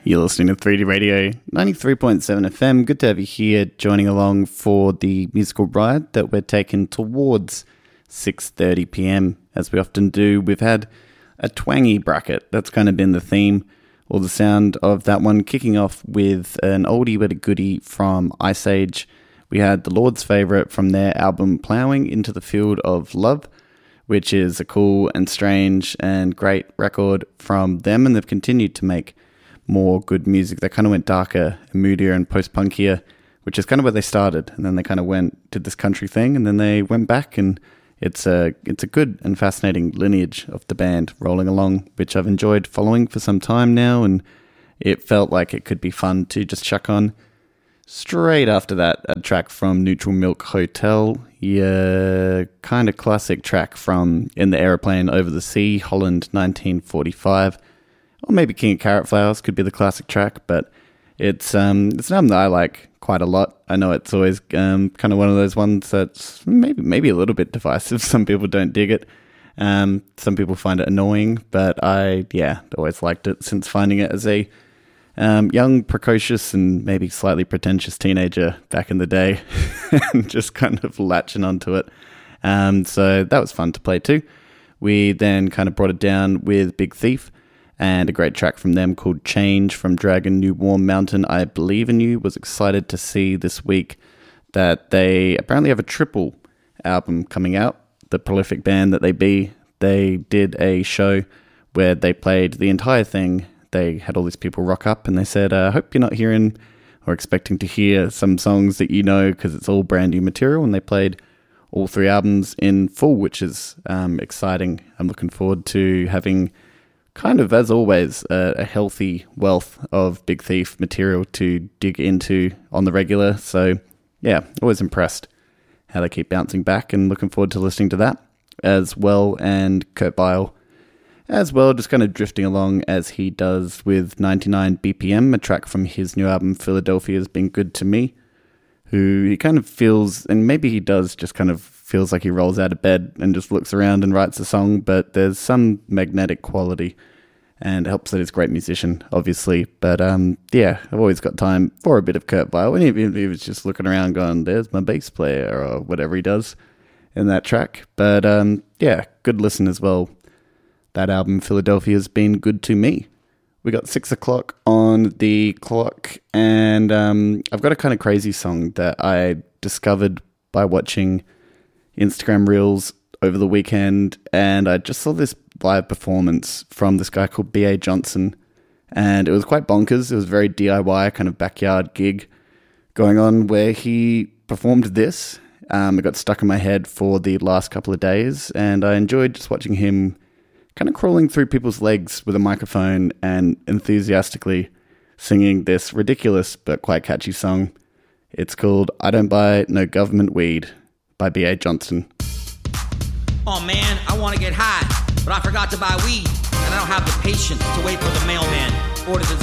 You're listening to 3D Radio 93.7 FM. Good to have you here joining along for the musical ride that we're taking towards 6:30 p.m. As we often do, we've had a twangy bracket. That's kind of been the theme or the sound of that one, kicking off with an oldie but a goodie from Ice Age. We had the Lord's favourite from their album Ploughing into the Field of Love, which is a cool and strange and great record from them, and they've continued to make more good music. They kind of went darker and moodier and post-punkier, which is kind of where they started, and then they kind of did this country thing, and then they went back, and it's a good and fascinating lineage of the band rolling along, which I've enjoyed following for some time now, and it felt like it could be fun to just chuck on. Straight after that, a track from Neutral Milk Hotel, kind of classic track from In the Aeroplane Over the Sea, Holland 1945. Or maybe King of Carrot Flowers could be the classic track, but it's an album that I like quite a lot. I know it's always kind of one of those ones that's maybe a little bit divisive. Some people don't dig it. Some people find it annoying, but I always liked it since finding it as a young, precocious, and maybe slightly pretentious teenager back in the day, and just kind of latching onto it. So that was fun to play too. We then kind of brought it down with Big Thief, and a great track from them called Change from Dragon New Warm Mountain. I Believe in You. Was excited to see this week that they apparently have a triple album coming out. The prolific band that they be, they did a show where they played the entire thing. They had all these people rock up and they said, I hope you're not hearing or expecting to hear some songs that you know because it's all brand new material. And they played all three albums in full, which is exciting. I'm looking forward to having kind of, as always, a healthy wealth of Big Thief material to dig into on the regular. So, yeah, always impressed how they keep bouncing back, and looking forward to listening to that as well. And Kurt Vile as well, just kind of drifting along as he does with 99 BPM, a track from his new album Philadelphia Has Been Good to Me, who he kind of feels, and maybe he does just kind of feels like he rolls out of bed and just looks around and writes a song, but there's some magnetic quality, and it helps that he's a great musician, obviously. But I've always got time for a bit of Kurt Vile, and he was just looking around going, there's my bass player, or whatever he does in that track. But good listen as well. That album, Philadelphia Has Been Good to Me. We got 6 o'clock on the clock, and I've got a kind of crazy song that I discovered by watching Instagram Reels over the weekend, and I just saw this live performance from this guy called B.A. Johnson, and it was quite bonkers. It was a very DIY kind of backyard gig going on where he performed this. It got stuck in my head for the last couple of days, and I enjoyed just watching him kind of crawling through people's legs with a microphone and enthusiastically singing this ridiculous but quite catchy song. It's called I Don't Buy No Government Weed by B.A. Johnson. Oh man, I want to get high, but I forgot to buy weed, and I don't have the patience to wait for the mailman. Orders in